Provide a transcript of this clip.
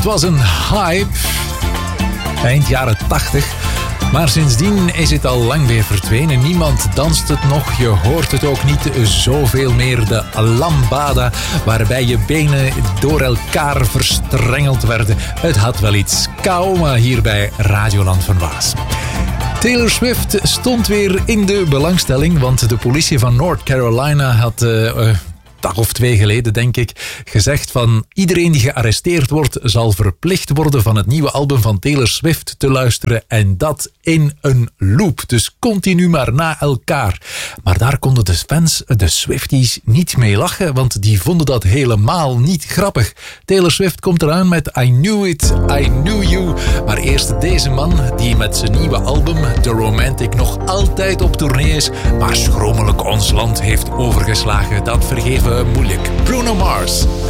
was een hype eind jaren 80. Maar sindsdien is het al lang weer verdwenen. Niemand danst het nog. Je hoort het ook niet zoveel meer. De lambada, waarbij je benen door elkaar verstrengeld werden. Het had wel iets Kaoma hier bij Radioland van Waas. Taylor Swift stond weer in de belangstelling, want de politie van North Carolina had dag of 2 geleden, denk ik, gezegd van iedereen die gearresteerd wordt zal verplicht worden van het nieuwe album van Taylor Swift te luisteren en dat in een loop. Dus continu maar na elkaar. Maar daar konden de fans, de Swifties, niet mee lachen, want die vonden dat helemaal niet grappig. Taylor Swift komt eraan met I Knew It, I Knew You. Maar eerst deze man die met zijn nieuwe album The Romantic nog altijd op tournee is, maar schromelijk ons land heeft overgeslagen. Dat vergeven we moeilijk. Bruno Mars.